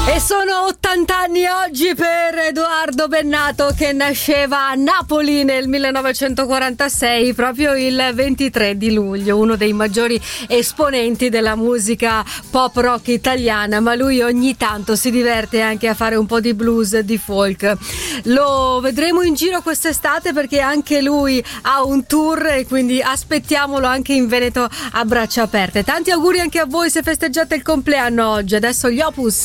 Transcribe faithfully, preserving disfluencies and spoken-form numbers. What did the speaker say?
E sono ottanta anni oggi per Edoardo Bennato, che nasceva a Napoli nel millenovecentoquarantasei, proprio il ventitré di luglio, uno dei maggiori esponenti della musica pop rock italiana, ma lui ogni tanto si diverte anche a fare un po' di blues, di folk. Lo vedremo in giro quest'estate perché anche lui ha un tour e quindi aspettiamolo anche in Veneto a braccia aperte. Tanti auguri anche a voi se festeggiate il compleanno oggi. Adesso gli Opus.